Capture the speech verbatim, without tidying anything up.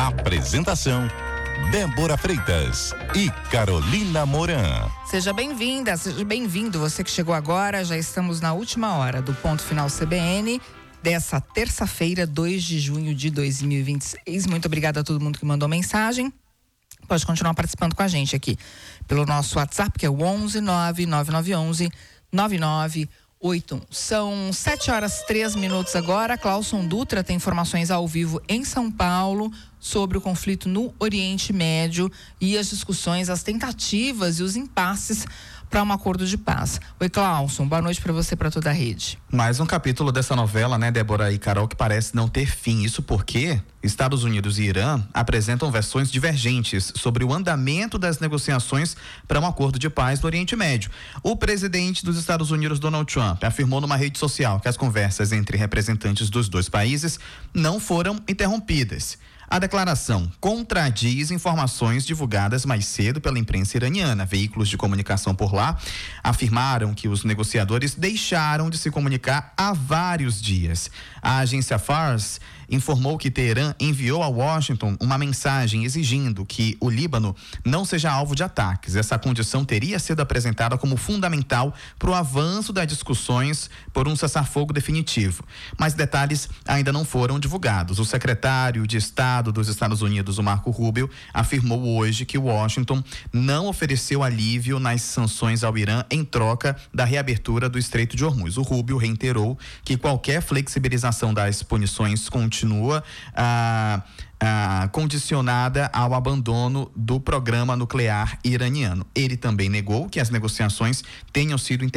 Apresentação: Débora Freitas e Carolina Moran. Seja bem-vinda, seja bem-vindo. Você que chegou agora, já estamos na última hora do Ponto Final C B N dessa terça-feira, dois de junho de dois mil e vinte e seis. Muito obrigada a todo mundo que mandou mensagem. Pode continuar participando com a gente aqui pelo nosso WhatsApp, que é o onze nove nove nove onze nove nove oito um. São sete horas três minutos agora. Clauson Dutra tem informações ao vivo em São Paulo sobre o conflito no Oriente Médio e as discussões, as tentativas e os impasses para um acordo de paz. Oi, Clauson, boa noite para você, para toda a rede. Mais um capítulo dessa novela, né, Débora e Carol, que parece não ter fim. Isso porque Estados Unidos e Irã apresentam versões divergentes sobre o andamento das negociações para um acordo de paz no Oriente Médio. O presidente dos Estados Unidos, Donald Trump, afirmou numa rede social que as conversas entre representantes dos dois países não foram interrompidas. A declaração contradiz informações divulgadas mais cedo pela imprensa iraniana. Veículos de comunicação por lá afirmaram que os negociadores deixaram de se comunicar há vários dias. A agência Fars informou que Teherã enviou a Washington uma mensagem exigindo que o Líbano não seja alvo de ataques. Essa condição teria sido apresentada como fundamental para o avanço das discussões por um cessar-fogo definitivo. Mas detalhes ainda não foram divulgados. O secretário de Estado dos Estados Unidos, o Marco Rubio, afirmou hoje que Washington não ofereceu alívio nas sanções ao Irã em troca da reabertura do Estreito de Hormuz. O Rubio reiterou que qualquer flexibilização das punições continua ah, ah, condicionada ao abandono do programa nuclear iraniano. Ele também negou que as negociações tenham sido